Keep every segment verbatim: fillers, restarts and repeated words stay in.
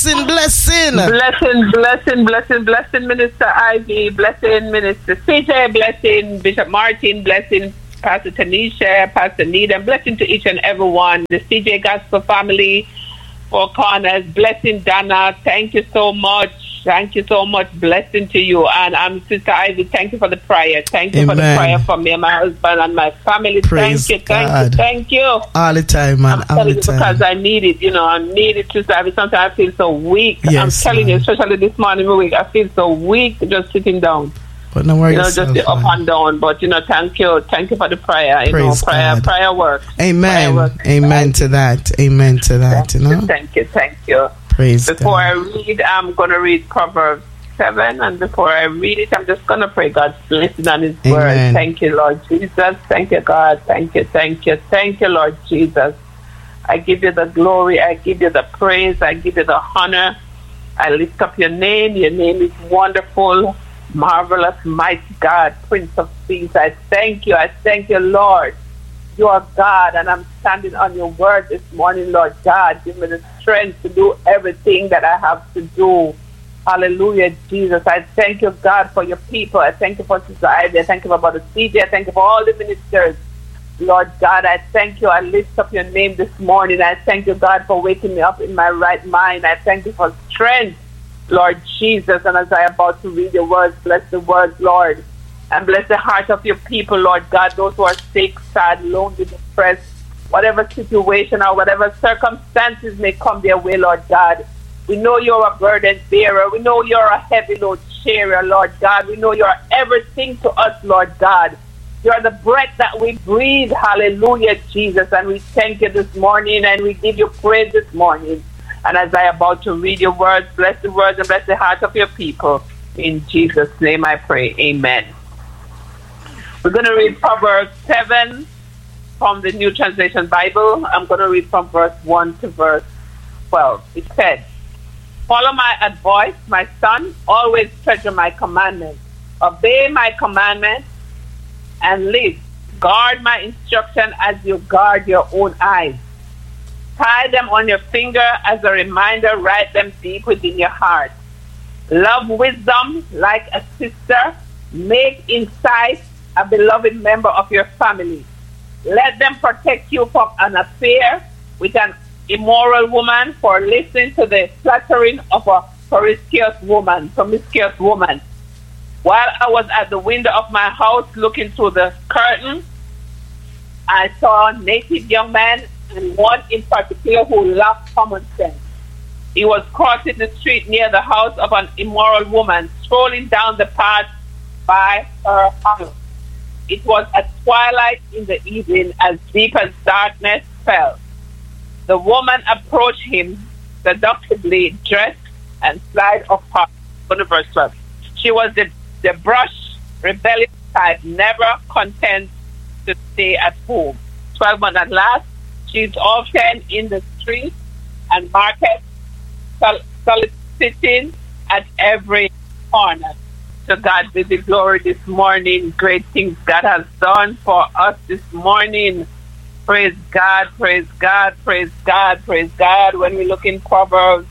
Blessing, blessing. Blessing, blessing, blessing, blessing, Minister Ivy, blessing, Minister C J, blessing, Bishop Martin, blessing, Pastor Tanisha, Pastor Needham, blessing to each and every one, the C J Gospel family, Four Corners, blessing Donna, thank you so much. Thank you so much. Blessing to you. And I'm Sister Ivy. Thank you for the prayer. Thank you Amen. For the prayer for me and my husband and my family. Praise thank you. God. Thank you. Thank you. All the time, man. I'm All telling the you time. because I need it. You know, I need it, Sister Ivy. Sometimes I feel so weak. Yes, I'm telling man. you, especially this morning week, I feel so weak just sitting down. But no worries. You know, just the up and down. But, you know, thank you. Thank you for the prayer. You Praise know, prayer, God. prayer works. Amen. Prayer works. Amen to that. Amen to that, Thank you know. Thank you. Thank you. Praise Before God. I read, I'm going to read Proverbs seven, and before I read it, I'm just going to pray God's blessing on His Amen. word. Thank you, Lord Jesus. Thank you, God. Thank you, thank you, thank you, Lord Jesus. I give you the glory. I give you the praise. I give you the honor. I lift up your name. Your name is wonderful, marvelous, mighty God, Prince of Peace. I thank you. I thank you, Lord. You are God, and I'm standing on your word this morning, Lord God. Give me the strength to do everything that I have to do. Hallelujah, Jesus. I thank you, God, for your people. I thank you for Sister Ivy. I thank you for Brother C J. I thank you for all the ministers. Lord God, I thank you. I lift up your name this morning. I thank you, God, for waking me up in my right mind. I thank you for strength, Lord Jesus. And as I am about to read your words, bless the words, Lord. And bless the heart of your people, Lord God, those who are sick, sad, lonely, depressed, whatever situation or whatever circumstances may come their way, Lord God. We know you're a burden bearer. We know you're a heavy load sharer, Lord God. We know you're everything to us, Lord God. You're the breath that we breathe. Hallelujah, Jesus. And we thank you this morning and we give you praise this morning. And as I am about to read your words, bless the words and bless the heart of your people. In Jesus' name I pray. Amen. We're going to read Proverbs seven from the New Translation Bible. I'm going to read from verse one to verse twelve. It said, "Follow my advice, my son. Always treasure my commandments. Obey my commandments and live. Guard my instruction as you guard your own eyes. Tie them on your finger as a reminder. Write them deep within your heart. Love wisdom like a sister. Make insight a beloved member of your family. Let them protect you from an affair with an immoral woman, for listening to the flattering of a promiscuous woman, promiscuous woman. While I was at the window of my house looking through the curtain, I saw a native young man, and one in particular who lacked common sense. He was crossing the street near the house of an immoral woman, strolling down the path by her house. It was at twilight in the evening, as deep as darkness fell. The woman approached him, seductively dressed and slight of heart." Go to verse twelve. "She was the, the brush, rebellious type, never content to stay at home. twelve, but at last, she's often in the streets and markets, sol- soliciting at every corner." To God be the glory this morning. Great things God has done for us this morning. Praise God, praise God, praise God, praise God. When we look in Proverbs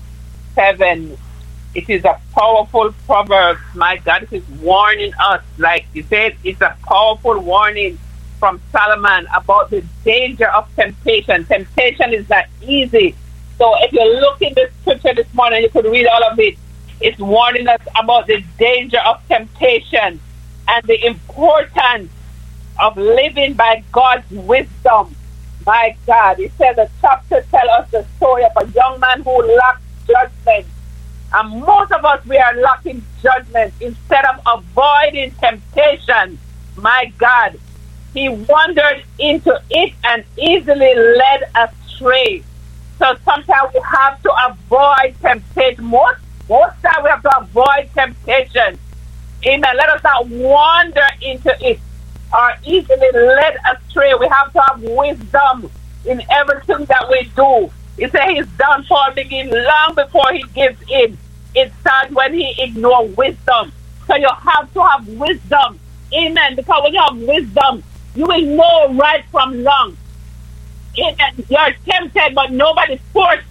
seven, it is a powerful proverb. My God, it is warning us. Like you said, it's a powerful warning from Solomon about the danger of temptation. Temptation is not easy. So if you look in the scripture this morning, you could read all of it. It's warning us about the danger of temptation and the importance of living by God's wisdom. My God, it says the chapter tells us the story of a young man who lacked judgment. And most of us, we are lacking judgment. Instead of avoiding temptation, my God, he wandered into it and easily led astray. So sometimes we have to avoid temptation. Most, most time we have to avoid temptation. Amen. Let us not wander into it or easily led astray. We have to have wisdom in everything that we do. He said his downfall begins long before he gives in. It starts when he ignores wisdom. So you have to have wisdom. Amen. Because when you have wisdom, you will know right from wrong. Amen. You're tempted, but nobody forced you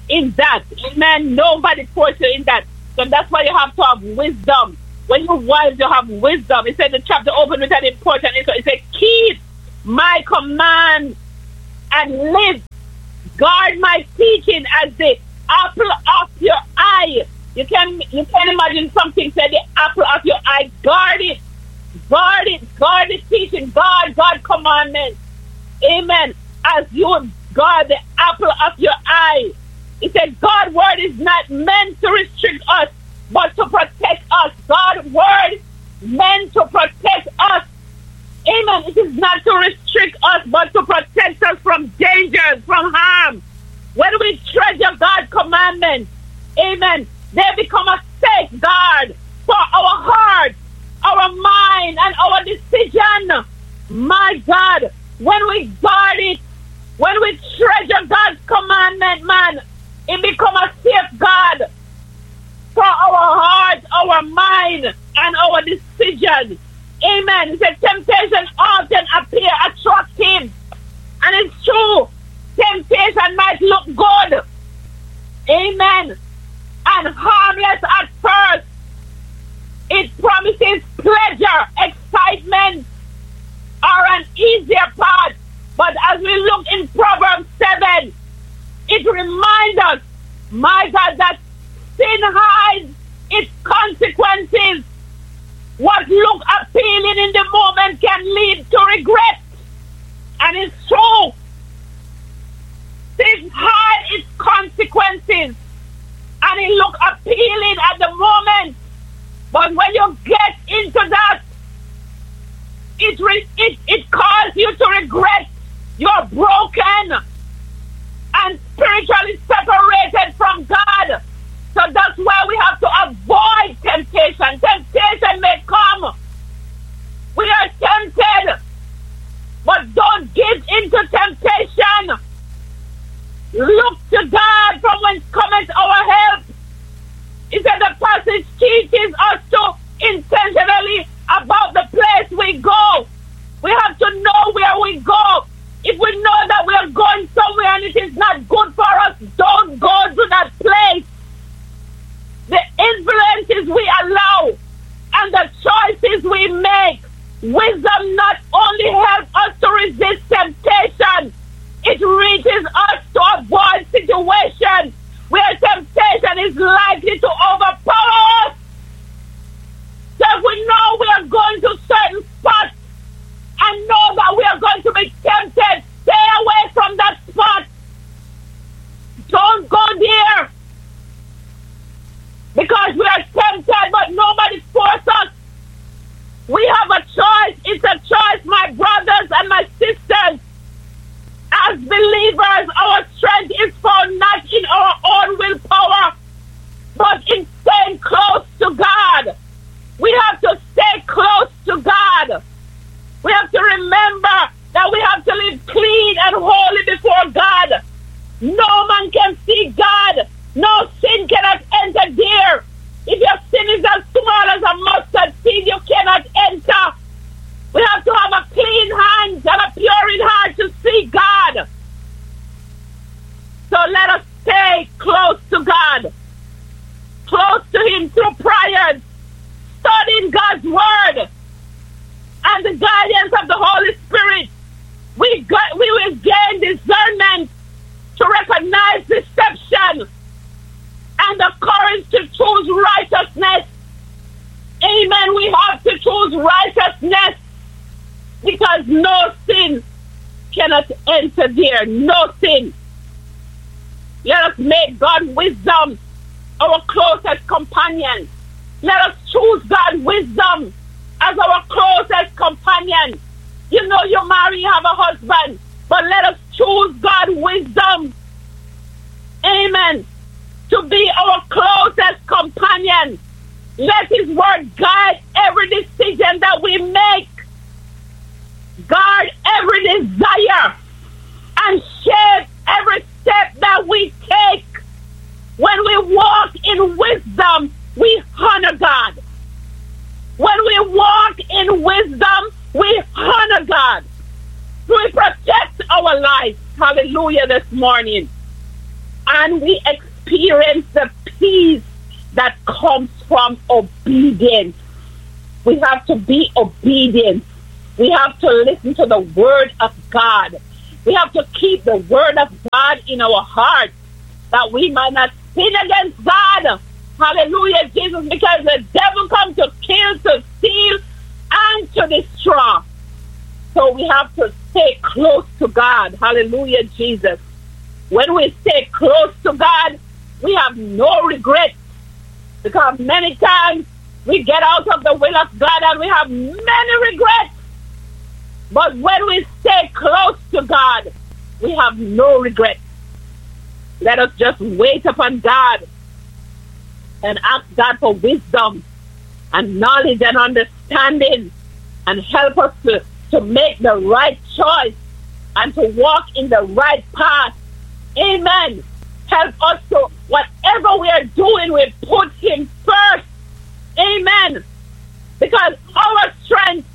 in that. Amen. Nobody puts you in that. So that's why you have to have wisdom. When you're wise, you have wisdom. It said the chapter opened with an important intro. It said, keep my command and live. Guard my teaching as the apple of your eye. You can you can imagine something said the apple of your eye. Guard it. Guard it. Guard the teaching. Guard God commandments. Amen. As you guard the apple of your eye. It said God's word is not meant to restrict us, but to protect us. God's word meant to protect us. Amen. It is not to restrict us, but to protect us from dangers, from harm. When we treasure God's commandments, amen, they become a safeguard for our heart, our mind, and our decision. My God, when we guard it, when we treasure God's commandment, man, it becomes a safeguard for our heart, our mind, and our decision. Amen. It says temptation often appear attractive. And it's true. Temptation might look good. Amen. And harmless at first. It promises pleasure, excitement, or an easier path. But as we look in Proverbs seven, it reminds us, my God, that sin hides its consequences. What look appealing in the moment can lead to regret. And it's true. Sin hides its consequences. And it look appealing at the moment. But when you get into that, it, re- it, it causes you to regret. You're broken and spiritually separated from God. So that's why we have to avoid temptation. Temptation may come. We are tempted. But don't give into temptation. Look to God from whence cometh our help. It said the passage teaches us to intentionally about the place we go. We have to know where we go. If we know that we are going somewhere and it is not good for us, don't go to that place. The influences we allow and the choices we make, wisdom not only helps us to resist temptation, it reaches us to avoid situations where temptation is likely to overpower us. So if we know we are going to certain spots and know that we are going to be tempted, stay away from that spot. Don't go there. Because we are tempted, but nobody forces us. We have a choice. It's a choice, my brothers and my sisters. As believers, our strength is found not in our own willpower, but in staying close to God. We have to stay close to God. We have to remember that we have to live clean and holy before God. No man can see God. No sin cannot enter there. If your sin is as small as a mustard seed, you cannot enter. We have to have a clean hand and a pure in heart to see God. So let us stay close to God. Close to Him through prayers, studying God's Word, and the guidance of the Holy Spirit. We, got, we will gain discernment to recognize deception and the courage to choose righteousness. Amen. We have to choose righteousness because no sin cannot enter there. No sin. Let us make God wisdom our closest companion. Let us choose God wisdom as our closest companion. You know you marry, you have a husband, but let us choose God wisdom. Amen. To be our closest companion. Let His word guide every decision that we make. Guard every desire and shape every step that we take. When we walk in wisdom, we honor God. When we walk in wisdom, we honor God. We protect our lives. Hallelujah this morning. and we experience the peace that comes from obedience. We have to be obedient. We have to listen to the word of God. We have to keep the word of God in our hearts that we might not sin against God. Hallelujah, Jesus, because the devil comes to kill, to steal, and to destroy. So we have to stay close to God. Hallelujah, Jesus. When we stay close to God, we have no regret, because many times we get out of the will of God and we have many regrets. But when we stay close to God, we have no regret. Let us just wait upon God and ask God for wisdom and knowledge and understanding, and help us to, to make the right choice and to walk in the right path. Amen. Help us to, whatever we are doing, we put Him first. Amen. Because our strength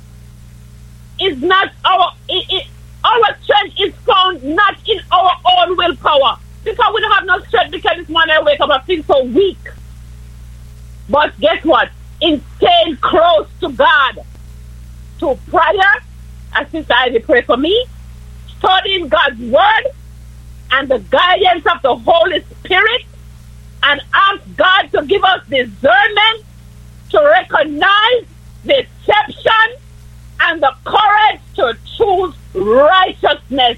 is not our, it, it, our strength is found not in our own willpower. Because we don't have no strength, because this morning I wake up, I feel so weak. But guess what? In staying close to God, to prayer, as Sister Ivy pray for me, studying God's word and the guidance of the Holy Spirit, and ask God to give us discernment to recognize deception and the courage to choose righteousness.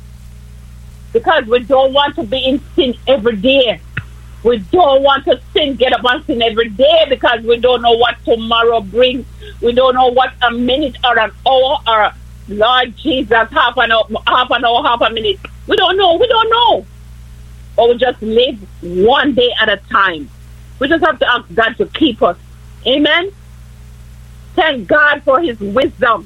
Because we don't want to be in sin every day. We don't want to sin, get up and sin every day, because we don't know what tomorrow brings. We don't know what a minute or an hour or, Lord Jesus, half an hour, half an hour, half a minute. We don't know. We don't know. But we just live one day at a time. We just have to ask God to keep us. Amen. Thank God for His wisdom.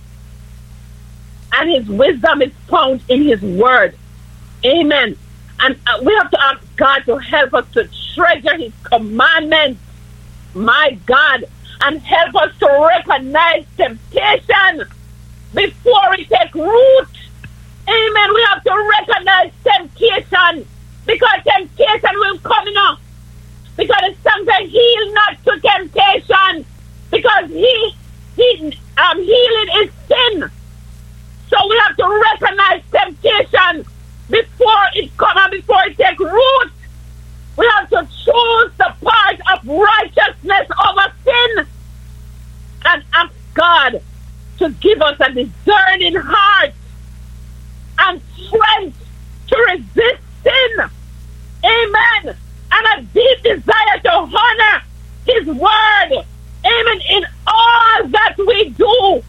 And His wisdom is found in His word. Amen. And uh, we have to ask God to help us to treasure His commandments, my God, and help us to recognize temptation before it takes root. Amen. We have to recognize temptation, because temptation will come in. Because it's sometimes heal not to temptation, because he, he um, healing is sin. So we have to recognize temptation before it comes and before it takes root. We have to choose the part of righteousness over sin, and ask God to give us a discerning heart and strength to resist sin. Amen. And a deep desire to honor His word. Amen. In all that we do,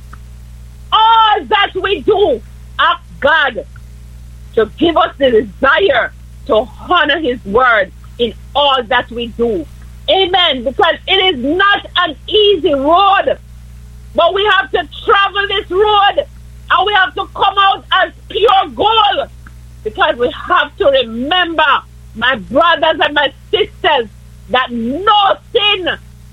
all that we do, ask God to give us the desire to honor His word in all that we do. Amen. Because it is not an easy road, but we have to travel this road, and we have to come out as pure gold, because we have to remember, my brothers and my sisters, that no sin,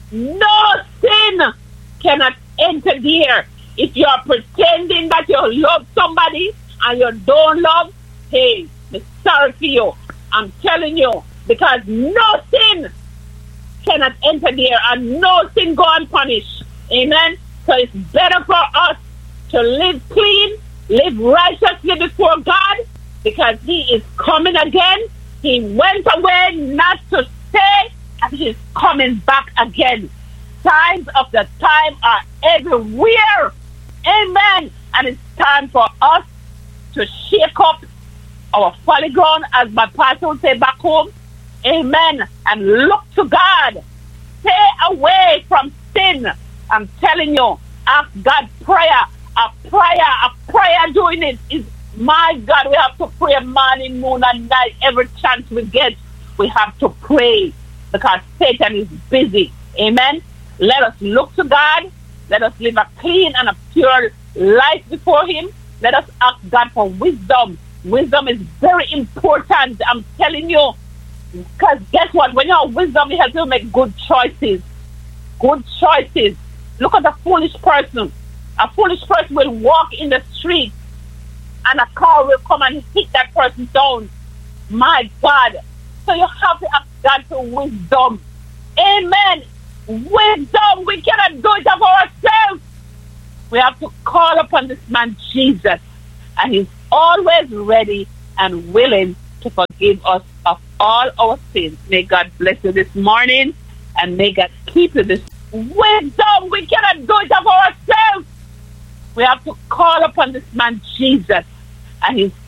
no sin cannot enter there. If you are pretending that you love somebody and you don't love, hey, I'm sorry for you. I'm telling you, because no sin cannot enter there, and no sin go unpunished. Amen. So it's better for us to live clean, live righteously before God, because He is coming again. He went away not to stay, and He's coming back again. Signs of the time are everywhere. Amen. And it's time for us to shake up our folly ground, as my pastor would say back home. Amen. And look to God. Stay away from sin. I'm telling you, ask God prayer. A prayer, a prayer doing it is, my God, we have to pray morning, noon, and night. Every chance we get, we have to pray, because Satan is busy. Amen. Let us look to God. Let us live a clean and a pure life before Him. Let us ask God for wisdom. Wisdom is very important. I'm telling you. Because guess what? When you have wisdom, it helps you make good choices. Good choices. Look at a foolish person. A foolish person will walk in the street, and a car will come and hit that person down. My God. So you have to ask God for wisdom. Amen. Wisdom. We cannot do it of ourselves. We have to call upon this man Jesus, and he's always ready and willing to forgive us of all our sins. May God bless you this morning, and may God keep you this wisdom. We cannot do it of ourselves. We have to call upon this man Jesus, and he's